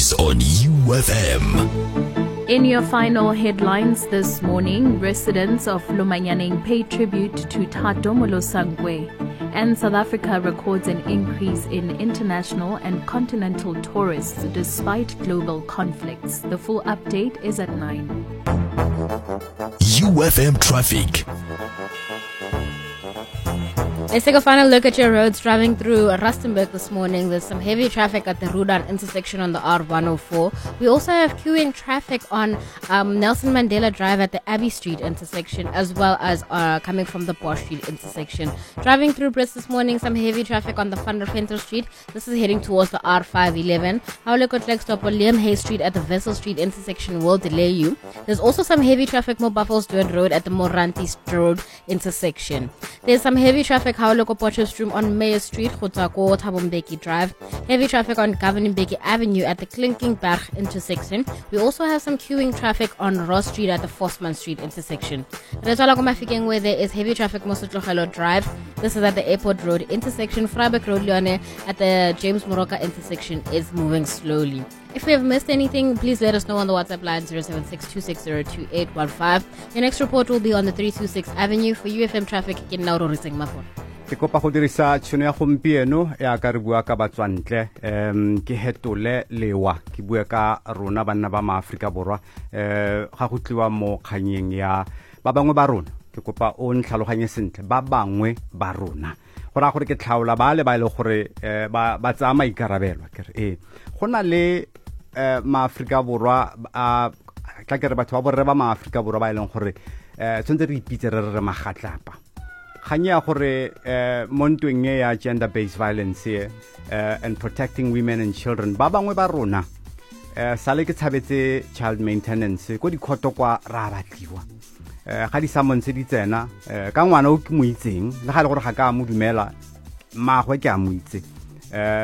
news on UFM. In your final headlines this morning, residents of Lomanyaneng pay tribute to Thato Molosangwe, and South Africa records an increase in international and continental tourists despite global conflicts. The full update is at 9. UFM traffic. Let's take a final look at your roads driving through Rustenburg this morning. There's some heavy traffic at the Rudan intersection on the R104. We also have queuing traffic on Nelson Mandela Drive at the Abbey Street intersection, as well as coming from the Bosch Street intersection. Driving through Brits this morning, some heavy traffic on the Van der Venter Street. This is heading towards the R511. Howlekot stop on Liam Hay Street at the Vessel Street intersection will delay you. There's also some heavy traffic more Buffelsdorp Road at the Moranti Road intersection. There's some heavy traffic Howleko Potchefstroom on Mayor Street, Khotako Thabombeki Drive. Heavy traffic on Governing Mbeki Avenue at the Klinkingberg intersection. We also have some queuing traffic on Ross Street at the Forsman Street intersection. Retwala Komafikeng, where there is heavy traffic Mosotlogelo Drive. This is at the Airport Road intersection. Vryburg Road Leone at the James Moroka intersection is moving slowly. If we have missed anything, please let us know on the WhatsApp line 076-260-2815. Your next report will be on the 326 Avenue. For UFM traffic, ke nna Roriseng Mafona. Ke kopa go dirisa tšhono ya gompieno ya ka re bua ka batswantle ke hetole lewa ke bua ka rona banna ba maAfrika borwa ga go tliwa mo kganyeng ya ba bangwe ba rona ke kopa o ntlhaloganye sentle ba bangwe ba rona gora gore ke tlhaola ba le ba ile gore ba tsa maikarabelwa ke re gona le maAfrika borwa a tla ke re batho ba borre ba maAfrika borwa ba ile gore tsentse re ipitse re magatlapa Khanya gore montweng ya gender based violence and protecting women and children ba bangwe ba rona sale ke tshabetse child maintenance go dikhoto kwa ra batliwa ga di summons di tsena ka ngwana o ke mo itseng le ga le gore ga ka mo dumela magwe ke a mo itse